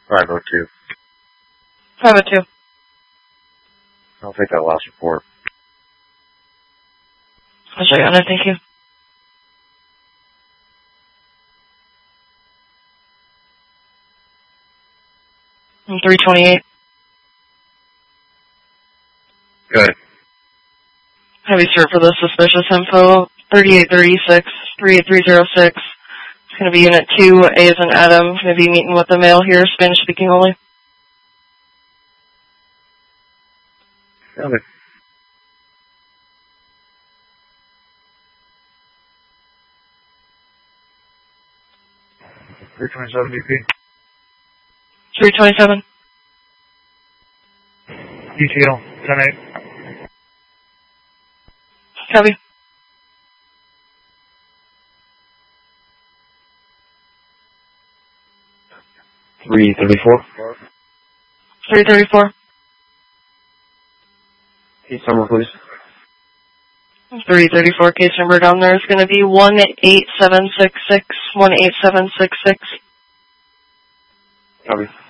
502. 502. I'll take that last report. I'll show you on it, thank you. And 328. Good. Heavy cert for the suspicious info. 3836, 38306. It's going to be Unit 2, A as in Adam. Going to be meeting with the male here, Spanish speaking only. Okay. $327 BP. 327. Detail 10-8. Copy. 334. 334. Case number, please. 334 case number down there is going to be 18766. 18766. Copy.